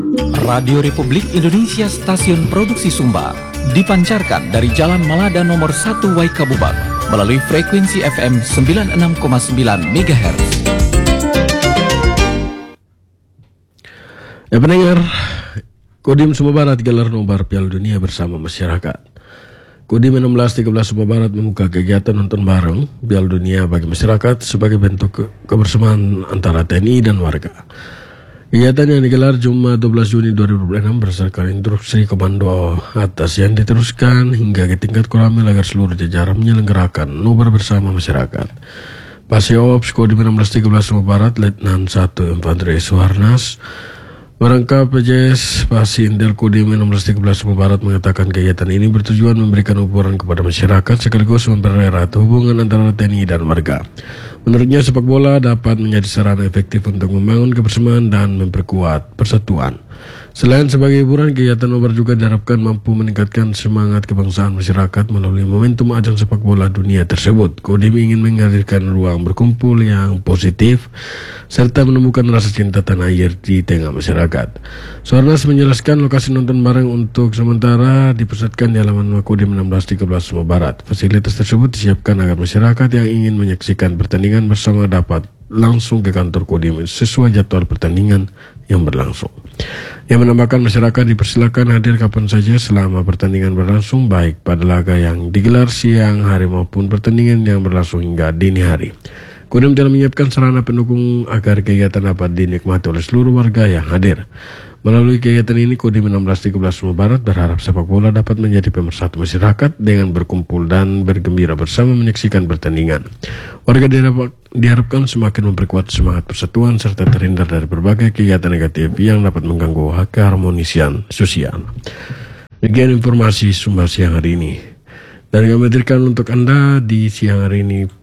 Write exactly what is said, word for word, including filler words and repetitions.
Radio Republik Indonesia Stasiun Produksi Sumba dipancarkan dari Jalan Malada nomor satu Waikabubak melalui frekuensi F M sembilan puluh enam koma sembilan megahertz. Ya pendengar, Kodim Sumba Barat gelar nobar Piala Dunia bersama masyarakat. Kodim enam belas tiga belas Sumba Barat membuka kegiatan nonton bareng Piala Dunia bagi masyarakat sebagai bentuk ke- kebersamaan antara T N I dan warga. Kegiatan yang digelar Jumat dua belas Juni dua ribu dua puluh enam berdasarkan instruksi komando atas yang diteruskan hingga ke tingkat koramil agar seluruh jajaran menyelenggarakan nobar bersama masyarakat. Pasiops Kodim enam belas tiga belas Sumba Barat Letnan satu Infanteri Suharnas Merangkap P J S Pasi Intel Kodim enam belas tiga belas Sumba Barat mengatakan kegiatan ini bertujuan memberikan hiburan kepada masyarakat sekaligus mempererat hubungan antara T N I dan warga. Menurutnya sepak bola dapat menjadi sarana efektif untuk membangun kebersamaan dan memperkuat persatuan. Selain sebagai hiburan, kegiatan nobar juga diharapkan mampu meningkatkan semangat kebangsaan masyarakat melalui momentum ajang sepak bola dunia tersebut. Kodim ingin menghadirkan ruang berkumpul yang positif serta menemukan rasa cinta tanah air di tengah masyarakat. Suharnas menjelaskan lokasi nonton bareng untuk sementara dipusatkan di halaman Kodim enam belas tiga belas Sumba Barat. Fasilitas tersebut disiapkan agar masyarakat yang ingin menyaksikan pertandingan bersama dapat langsung ke kantor Kodim sesuai jadwal pertandingan yang berlangsung. Yang menambahkan masyarakat dipersilakan hadir kapan saja selama pertandingan berlangsung, baik pada laga yang digelar siang hari maupun pertandingan yang berlangsung hingga dini hari. Kodim telah menyiapkan sarana pendukung agar kegiatan dapat dinikmati oleh seluruh warga yang hadir. Melalui kegiatan ini, Kodim enam belas tiga belas Sumba Barat berharap sepak bola dapat menjadi pemersatu masyarakat dengan berkumpul dan bergembira bersama menyaksikan pertandingan. Warga diharap, diharapkan semakin memperkuat semangat persatuan serta terhindar dari berbagai kegiatan negatif yang dapat mengganggu keharmonisian sosial. Demikian informasi Sumba siang hari ini. Dan kami hadirkan untuk Anda di siang hari ini